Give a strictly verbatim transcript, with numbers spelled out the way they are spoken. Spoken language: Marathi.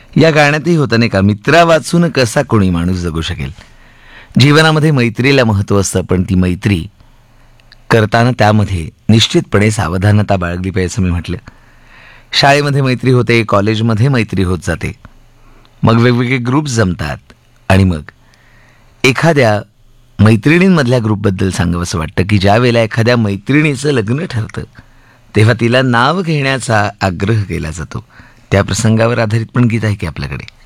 या गाण्यातही होतं नाही का, मित्रा वाचून कसा कोणी माणूस जगू शकेल. जीवनामध्ये मैत्रीला महत्त्व असतं, पण ती मैत्री करताना त्यामध्ये निश्चितपणे सावधानता बाळगली पाहिजे असं मी म्हटलं. शाळेमध्ये मैत्री होते, कॉलेजमध्ये मैत्री होत जाते, मग वेगवेगळे ग्रुप्स जमतात आणि मग एखाद्या मैत्रिणींमधल्या ग्रुपबद्दल सांगावंसं वाटतं की ज्या वेळेला एखाद्या मैत्रिणीचं लग्न ठरतं तेव्हा तिला नाव घेण्याचा आग्रह केला जातो. त्या प्रसंगावर आधारित पण गीत आहे की आपल्याकडे.